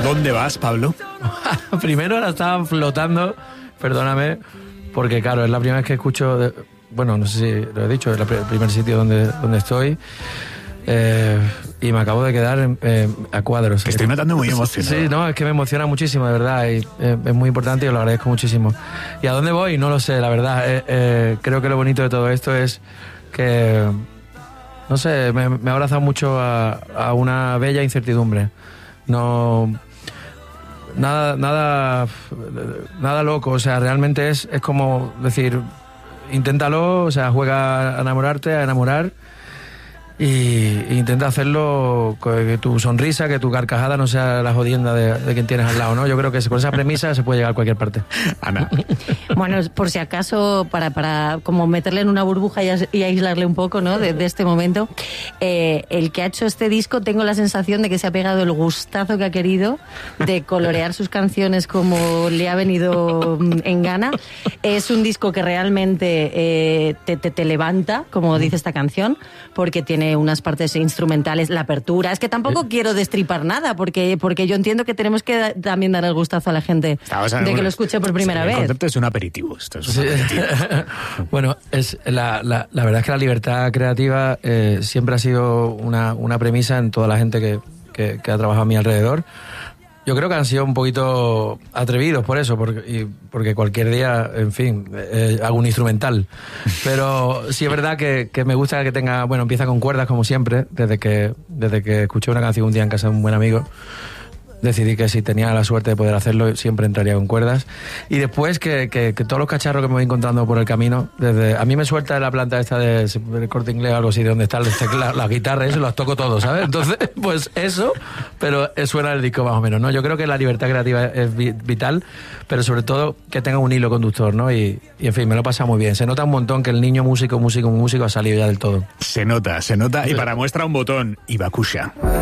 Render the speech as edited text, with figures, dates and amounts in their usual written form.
dónde vas, Pablo? Primero ahora estaba flotando, perdóname, porque claro, es la primera vez que escucho, bueno, no sé si lo he dicho, es el primer sitio donde estoy. Y me acabo de quedar a cuadros. Te estoy notando muy emocionado. Sí, no, es que me emociona muchísimo, de verdad, y es muy importante y os lo agradezco muchísimo. ¿Y a dónde voy? No lo sé, la verdad. Creo que lo bonito de todo esto es que, no sé, me ha abrazado mucho a una bella incertidumbre. No... Nada loco, o sea, realmente es como decir, inténtalo, o sea, juega a enamorarte, a enamorar, y intenta hacerlo que tu sonrisa, que tu carcajada no sea la jodienda de quien tienes al lado, ¿no? Yo creo que con esa premisa se puede llegar a cualquier parte. Ana. Bueno, por si acaso, para como meterle en una burbuja y aislarle un poco, ¿no? De este momento, el que ha hecho este disco, tengo la sensación de que se ha pegado el gustazo que ha querido de colorear sus canciones como le ha venido en gana. Es un disco que realmente te levanta, como dice esta canción, porque tiene unas partes instrumentales, la apertura. Es que tampoco quiero destripar nada, porque yo entiendo que tenemos que también dar el gustazo a la gente de que lo escuche por primera vez. El concepto es un aperitivo. Esto es un aperitivo. Bueno, la verdad es que la libertad creativa siempre ha sido una premisa en toda la gente que ha trabajado a mi alrededor. Yo creo que han sido un poquito atrevidos por eso, porque cualquier día, en fin, hago un instrumental. Pero sí es verdad que me gusta que tenga, bueno, empieza con cuerdas como siempre, desde que escuché una canción un día en casa de un buen amigo. Decidí que si tenía la suerte de poder hacerlo, siempre entraría con cuerdas. Y después que todos los cacharros que me voy encontrando por el camino, a mí me suelta la planta esta de Corte Inglés o algo así, de donde están las guitarras, eso, las toco todo, ¿sabes? Entonces, pues eso, pero suena el disco más o menos, ¿no? Yo creo que la libertad creativa es vital, pero sobre todo que tenga un hilo conductor, ¿no? Y en fin, me lo he pasado muy bien. Se nota un montón que el niño músico ha salido ya del todo. Se nota. Y para muestra un botón, Ibakusha.